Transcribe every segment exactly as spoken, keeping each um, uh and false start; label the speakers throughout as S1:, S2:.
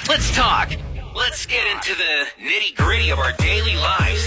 S1: Let's talk. Let's get into the nitty-gritty of our daily lives.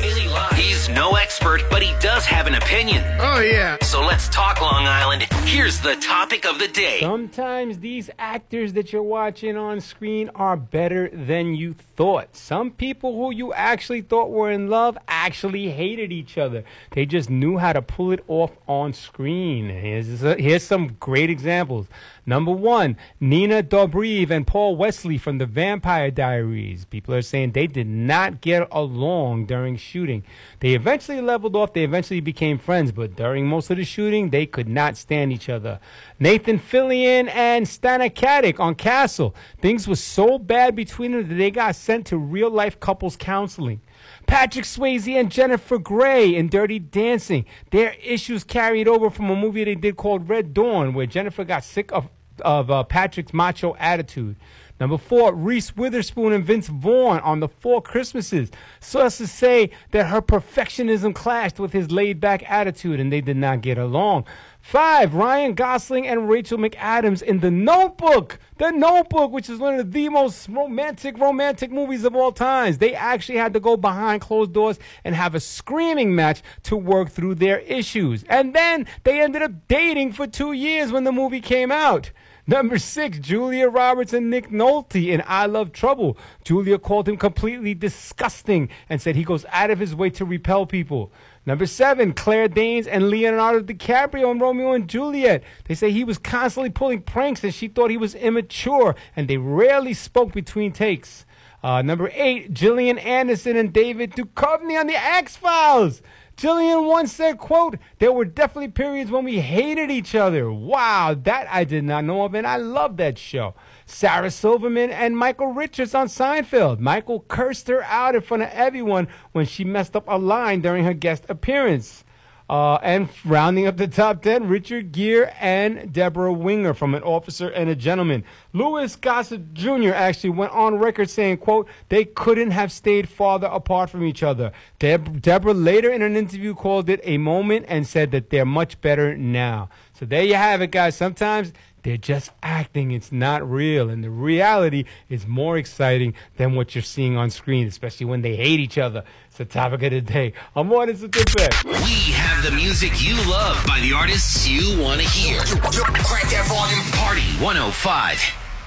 S1: He's no expert, but he does have an opinion.
S2: Oh, yeah.
S1: So let's talk, Long Island. Here's the topic of the day.
S3: Sometimes these actors that you're watching on screen are better than you thought. Some people who you actually thought were in love actually hated each other. They just knew how to pull it off on screen. Here's, here's some great examples. Number one, Nina Dobrev and Paul Wesley from The Vampire Diaries. People are saying they did not get along during shooting. They eventually leveled off. They eventually became friends, but during most of the shooting, they could not stand each other. Nathan Fillion and Stana Katic on Castle. Things were so bad between them that they got sent to real-life couples counseling. Patrick Swayze and Jennifer Grey in Dirty Dancing. Their issues carried over from a movie they did called Red Dawn, where Jennifer got sick of, of uh, Patrick's macho attitude. Number four, Reese Witherspoon and Vince Vaughn on The Four Christmases. Sources say that her perfectionism clashed with his laid-back attitude, and they did not get along. Five, Ryan Gosling and Rachel McAdams in The Notebook. The Notebook, which is one of the most romantic, romantic movies of all times. They actually had to go behind closed doors and have a screaming match to work through their issues. And then they ended up dating for two years when the movie came out. Number six, Julia Roberts and Nick Nolte in I Love Trouble. Julia called him completely disgusting and said he goes out of his way to repel people. Number seven, Claire Danes and Leonardo DiCaprio in Romeo and Juliet. They say he was constantly pulling pranks and she thought he was immature, and they rarely spoke between takes. Uh, number eight, Gillian Anderson and David Duchovny on The X-Files. Gillian once said, quote, there were definitely periods when we hated each other. Wow, that I did not know of, and I love that show. Sarah Silverman and Michael Richards on Seinfeld. Michael cursed her out in front of everyone when she messed up a line during her guest appearance. Uh, and rounding up the top ten, Richard Gere and Deborah Winger from An Officer and a Gentleman. Louis Gossett Junior actually went on record saying, quote, they couldn't have stayed farther apart from each other. Deb- Deborah later in an interview called it a moment and said that they're much better now. So there you have it, guys. Sometimes they're just acting. It's not real. And the reality is more exciting than what you're seeing on screen, especially when they hate each other. It's the topic of the day. I'm Morning Certificate.
S1: We have the music you love by the artists you want to hear. Crank that volume. Party one oh five.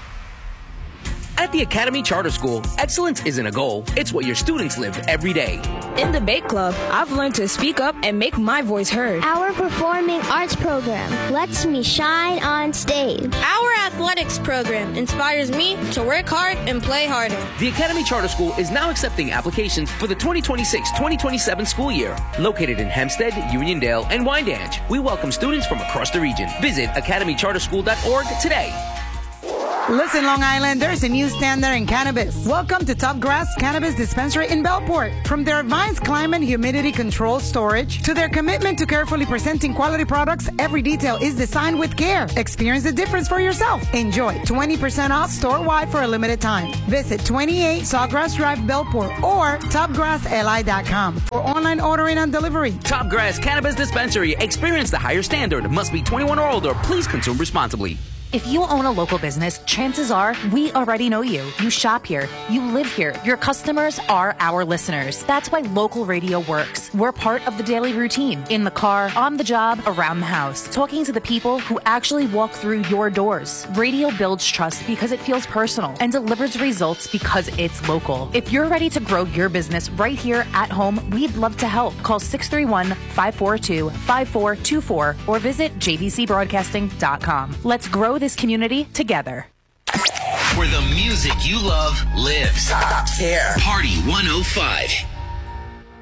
S4: At the Academy Charter School, excellence isn't a goal, it's what your students live every day.
S5: In the Bake Club, I've learned to speak up and make my voice heard.
S6: Our performing arts program lets me shine on stage.
S7: Our athletics program inspires me to work hard and play harder.
S4: The Academy Charter School is now accepting applications for the twenty twenty-six twenty twenty-seven school year. Located in Hempstead, Uniondale, and Wyandanch, we welcome students from across the region. Visit academy charter school dot org today.
S8: Listen, Long Island, there's a new standard in cannabis. Welcome to Top Grass Cannabis Dispensary in Bellport. From their advanced climate humidity control storage to their commitment to carefully presenting quality products, every detail is designed with care. Experience the difference for yourself. Enjoy twenty percent off store-wide for a limited time. Visit twenty-eight Sawgrass Drive, Bellport or top grass l i dot com for online ordering and delivery.
S4: Top Grass Cannabis Dispensary. Experience the higher standard. Must be twenty-one or older. Please consume responsibly.
S9: If you own a local business, chances are we already know you. You shop here. You live here. Your customers are our listeners. That's why local radio works. We're part of the daily routine. In the car, on the job, around the house. Talking to the people who actually walk through your doors. Radio builds trust because it feels personal and delivers results because it's local. If you're ready to grow your business right here at home, we'd love to help. Call six three one, five four two, five four two four or visit j v c broadcasting dot com. Let's grow this community together.
S1: Where the music you love lives.
S10: Top here.
S1: Party one oh five.